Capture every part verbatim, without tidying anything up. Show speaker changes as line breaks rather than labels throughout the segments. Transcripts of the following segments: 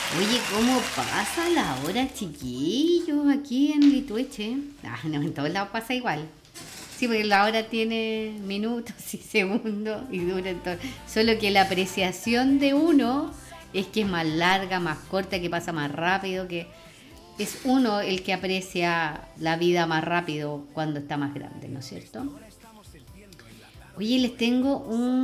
Oye, ¿cómo pasa la hora, chiquillos, aquí en Litueche? Ah, no, en todos lados pasa igual. Sí, porque la hora tiene minutos y segundos y dura todo. Solo que la apreciación de uno es que es más larga, más corta, que pasa más rápido, que es uno el que aprecia la vida más rápido cuando está más grande, ¿no es cierto? Oye, les tengo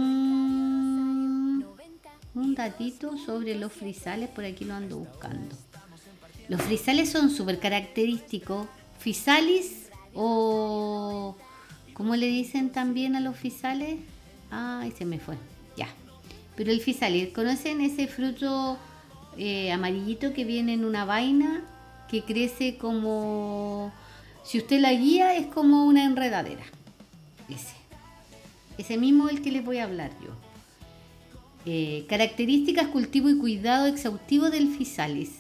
un, un datito sobre los frisales, por aquí lo ando buscando. Los frisales son súper característicos. Fisalis o... ¿Cómo le dicen también a los fisales? Ay, se me fue. Ya. Pero el fisalis, ¿conocen ese fruto eh, amarillito que viene en una vaina? Que crece como... Si usted la guía es como una enredadera. Ese. Ese mismo es el que les voy a hablar yo. Eh, características, cultivo y cuidado exhaustivo del fisalis.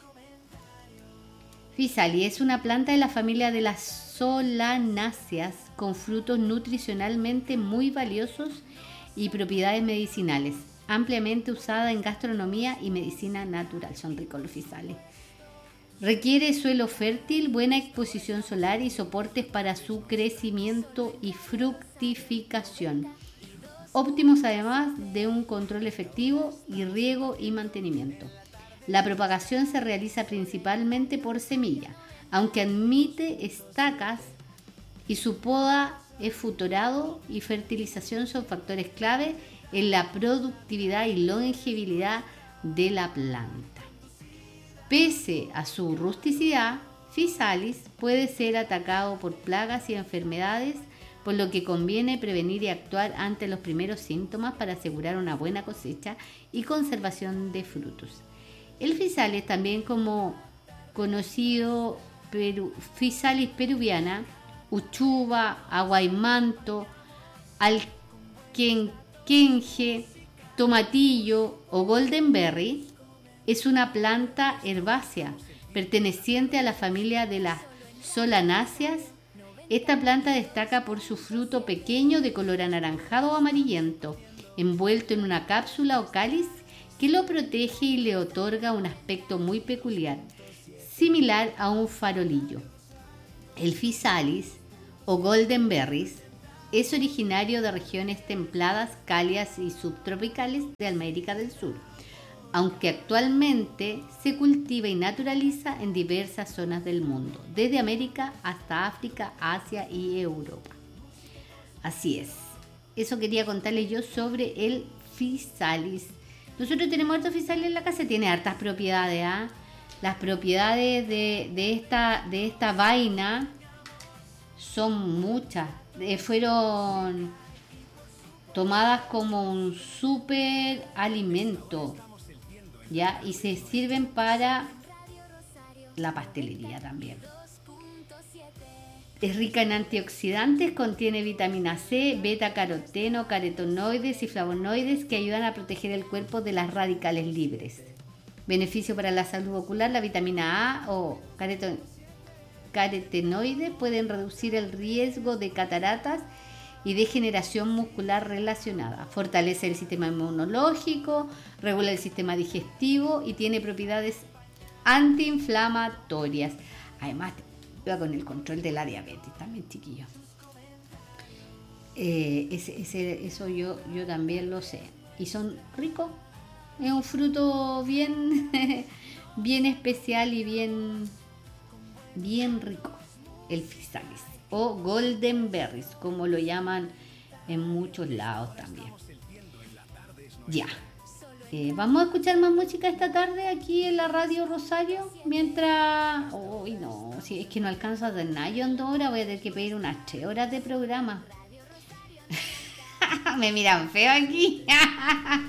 Fisalis es una planta de la familia de las solanáceas con frutos nutricionalmente muy valiosos y propiedades medicinales, ampliamente usada en gastronomía y medicina natural. Son ricos los fisales. Requiere suelo fértil, buena exposición solar y soportes para su crecimiento y fructificación. Óptimos además de un control efectivo y riego y mantenimiento. La propagación se realiza principalmente por semilla, aunque admite estacas y su poda, esfutorado y fertilización son factores clave en la productividad y longevidad de la planta. Pese a su rusticidad, Fisalis puede ser atacado por plagas y enfermedades, por lo que conviene prevenir y actuar ante los primeros síntomas para asegurar una buena cosecha y conservación de frutos. El Fisalis, también como conocido Peru, Fisalis peruviana, uchuva, aguaymanto, alquenquenje, tomatillo o goldenberry, es una planta herbácea perteneciente a la familia de las solanáceas. Esta planta destaca por su fruto pequeño de color anaranjado o amarillento, envuelto en una cápsula o cáliz que lo protege y le otorga un aspecto muy peculiar, similar a un farolillo. El Fisalis o goldenberries es originario de regiones templadas, cálidas y subtropicales de América del Sur, aunque actualmente se cultiva y naturaliza en diversas zonas del mundo, desde América hasta África, Asia y Europa. Así es, eso quería contarles yo sobre el Fisalis. Nosotros tenemos hartos Fisalis en la casa, tiene hartas propiedades, ¿ah? ¿eh? Las propiedades de, de, esta, de esta vaina son muchas, eh, fueron tomadas como un super alimento, ¿ya? Y se sirven para la pastelería también. Es rica en antioxidantes, contiene vitamina C, beta-caroteno, carotenoides y flavonoides que ayudan a proteger el cuerpo de las radicales libres. Beneficio para la salud ocular: la vitamina A o careton- carotenoides pueden reducir el riesgo de cataratas y degeneración muscular relacionada. Fortalece el sistema inmunológico, regula el sistema digestivo y tiene propiedades antiinflamatorias. Además, ayuda con el control de la diabetes también, chiquillos. Eh, ese, ese, eso yo, yo también lo sé. Y son ricos. Es un fruto bien, bien especial y bien, bien rico, el Fisalis. O golden berries, como lo llaman en muchos lados también. Ya. Eh, vamos a escuchar más música esta tarde aquí en la radio Rosario. Mientras... Uy, no, si es que no alcanzo a hacer nada yo en dos horas, voy a tener que pedir unas tres horas de programa. Me miran feo aquí.